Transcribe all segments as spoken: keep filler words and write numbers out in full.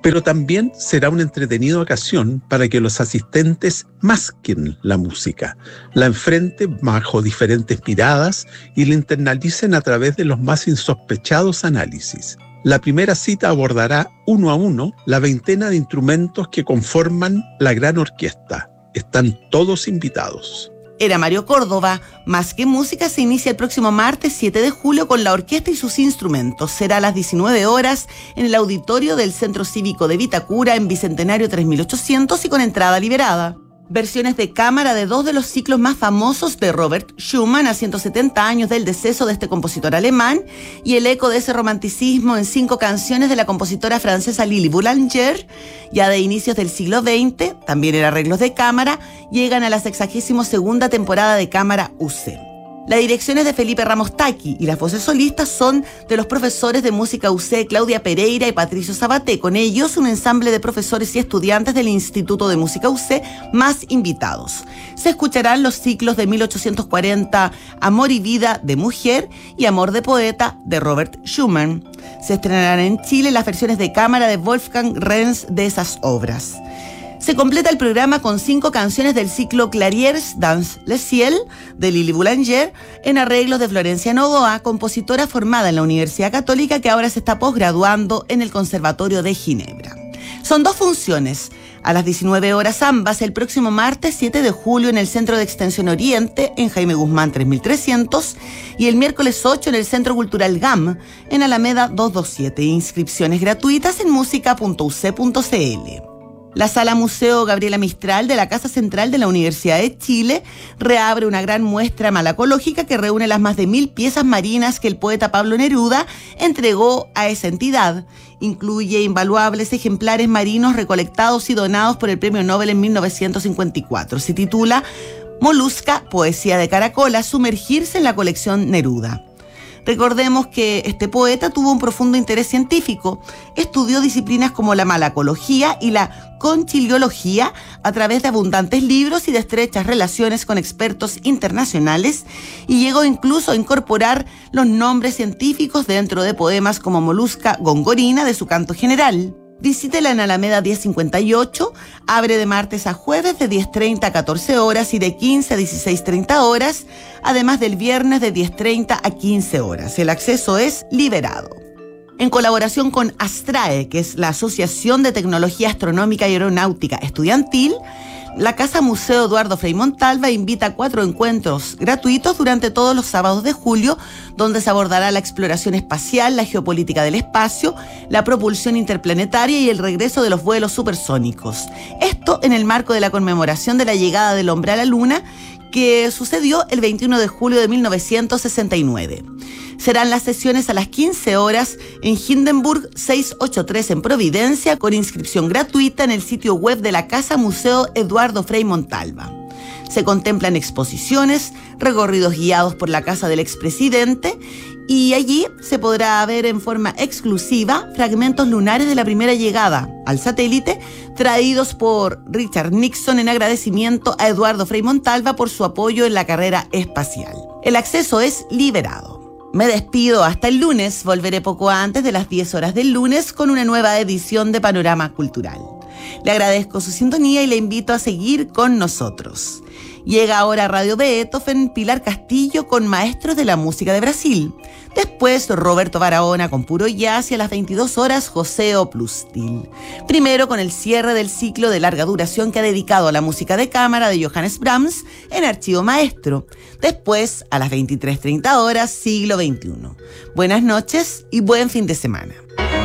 Pero también será una entretenida ocasión para que los asistentes masquen la música, la enfrenten bajo diferentes miradas y la internalicen a través de los más insospechados análisis. La primera cita abordará uno a uno la veintena de instrumentos que conforman la gran orquesta. Están todos invitados. Era Mario Córdoba. Más que música se inicia el próximo martes siete de julio con la orquesta y sus instrumentos. Será a las diecinueve horas en el auditorio del Centro Cívico de Vitacura en Bicentenario tres mil ochocientos y con entrada liberada. Versiones de cámara de dos de los ciclos más famosos de Robert Schumann a ciento setenta años del deceso de este compositor alemán y el eco de ese romanticismo en cinco canciones de la compositora francesa Lili Boulanger, ya de inicios del siglo veinte, también en arreglos de cámara, llegan a la sexagésima segunda temporada de Cámara U C. La dirección es de Felipe Ramos Taqui y las voces solistas son de los profesores de música U C Claudia Pereira y Patricio Sabaté. Con ellos, un ensamble de profesores y estudiantes del Instituto de Música U C más invitados. Se escucharán los ciclos de mil ochocientos cuarenta Amor y Vida de Mujer y Amor de Poeta de Robert Schumann. Se estrenarán en Chile las versiones de cámara de Wolfgang Renz de esas obras. Se completa el programa con cinco canciones del ciclo Clairiers dans le ciel de Lili Boulanger en arreglos de Florencia Novoa, compositora formada en la Universidad Católica que ahora se está posgraduando en el Conservatorio de Ginebra. Son dos funciones, a las diecinueve horas ambas, el próximo martes siete de julio en el Centro de Extensión Oriente, en Jaime Guzmán tres mil trescientos, y el miércoles ocho en el Centro Cultural G A M, en Alameda doscientos veintisiete. Inscripciones gratuitas en música punto u ce punto ce ele. La Sala Museo Gabriela Mistral de la Casa Central de la Universidad de Chile reabre una gran muestra malacológica que reúne las más de mil piezas marinas que el poeta Pablo Neruda entregó a esa entidad. Incluye invaluables ejemplares marinos recolectados y donados por el Premio Nobel en mil novecientos cincuenta y cuatro. Se titula Molusca, poesía de caracola, sumergirse en la colección Neruda. Recordemos que este poeta tuvo un profundo interés científico. Estudió disciplinas como la malacología y la conchiliología a través de abundantes libros y de estrechas relaciones con expertos internacionales y llegó incluso a incorporar los nombres científicos dentro de poemas como Molusca Gongorina de su Canto General. Visítela en Alameda diez cincuenta y ocho, abre de martes a jueves de diez treinta a catorce horas y de quince a dieciséis treinta horas, además del viernes de diez treinta a quince horas. El acceso es liberado. En colaboración con ASTRAE, que es la Asociación de Tecnología Astronómica y Aeronáutica Estudiantil, la Casa Museo Eduardo Frei Montalva invita a cuatro encuentros gratuitos durante todos los sábados de julio, donde se abordará la exploración espacial, la geopolítica del espacio, la propulsión interplanetaria y el regreso de los vuelos supersónicos. Esto en el marco de la conmemoración de la llegada del hombre a la Luna, que sucedió el veintiuno de julio de mil novecientos sesenta y nueve. Serán las sesiones a las quince horas en Hindenburg seiscientos ochenta y tres en Providencia, con inscripción gratuita en el sitio web de la Casa Museo Eduardo Frei Montalva. Se contemplan exposiciones, recorridos guiados por la casa del expresidente y allí se podrá ver en forma exclusiva fragmentos lunares de la primera llegada al satélite traídos por Richard Nixon en agradecimiento a Eduardo Frei Montalva por su apoyo en la carrera espacial. El acceso es liberado. Me despido hasta el lunes, volveré poco antes de las diez horas del lunes con una nueva edición de Panorama Cultural. Le agradezco su sintonía y le invito a seguir con nosotros. Llega ahora a Radio Beethoven Pilar Castillo con Maestros de la Música de Brasil. Después Roberto Barahona con Puro Jazz y a las veintidós horas José Plustil. Primero con el cierre del ciclo de larga duración que ha dedicado a la música de cámara de Johannes Brahms en Archivo Maestro. Después a las veintitrés treinta horas Siglo veintiuno. Buenas noches y buen fin de semana.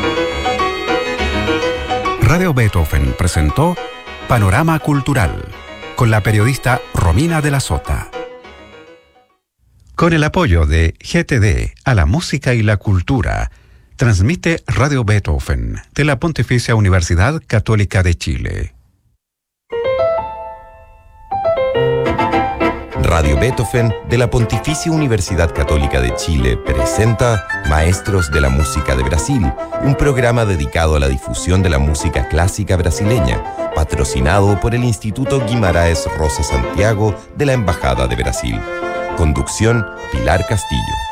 Radio Beethoven presentó Panorama Cultural con la periodista Romina de la Sota. Con el apoyo de G T D a la música y la cultura, transmite Radio Beethoven de la Pontificia Universidad Católica de Chile. Radio Beethoven de la Pontificia Universidad Católica de Chile presenta Maestros de la Música de Brasil, un programa dedicado a la difusión de la música clásica brasileña, patrocinado por el Instituto Guimarães Rosa Santiago de la Embajada de Brasil. Conducción, Pilar Castillo.